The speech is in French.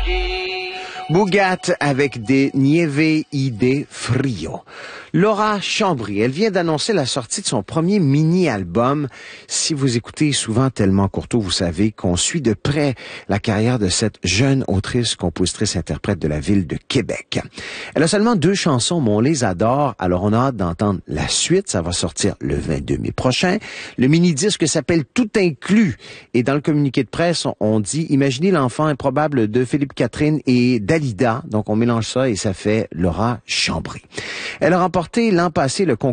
Bougat avec des Nieve Ide Frio. Laura Chambry, elle vient d'annoncer la sortie de son premier mini-album. Si vous écoutez souvent Tellement Courteau, vous savez qu'on suit de près la carrière de cette jeune autrice, compositrice, interprète de la ville de Québec. Elle a seulement 2 chansons, mais on les adore, alors on a hâte d'entendre la suite. Ça va sortir le 22 mai prochain. Le mini-disque s'appelle Tout inclus. Et dans le communiqué de presse, on dit « Imaginez l'enfant improbable de Philippe Catherine et Dalida ». Donc on mélange ça et ça fait Laura Chambry. Elle a remporté l'an passé le concours